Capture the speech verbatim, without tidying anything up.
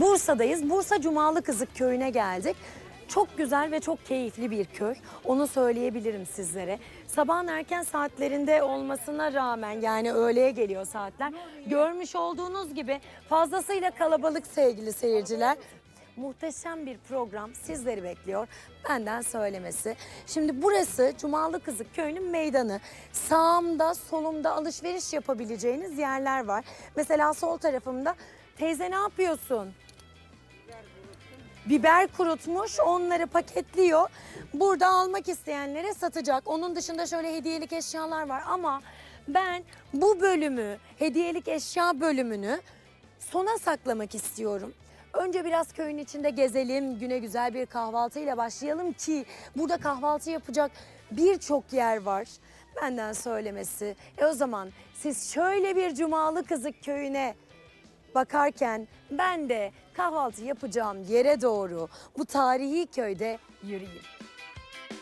Bursa'dayız. Bursa Cumalıkızık köyüne geldik. Çok güzel ve çok keyifli bir köy. Onu söyleyebilirim sizlere. Sabahın erken saatlerinde olmasına rağmen, yani öğleye geliyor saatler. Görmüş olduğunuz gibi fazlasıyla kalabalık sevgili seyirciler. Muhteşem bir program sizleri bekliyor. Benden söylemesi. Şimdi burası Cumalıkızık köyünün meydanı. Sağımda, solumda alışveriş yapabileceğiniz yerler var. Mesela sol tarafımda, teyze ne yapıyorsun? Biber kurutmuş, onları paketliyor. Burada almak isteyenlere satacak. Onun dışında şöyle hediyelik eşyalar var ama ben bu bölümü, hediyelik eşya bölümünü sona saklamak istiyorum. Önce biraz köyün içinde gezelim, güne güzel bir kahvaltıyla başlayalım ki burada kahvaltı yapacak birçok yer var. Benden söylemesi. E o zaman siz şöyle bir Cumalıkızık köyüne bakarken ben de kahvaltı yapacağım yere doğru bu tarihi köyde yürüyeyim.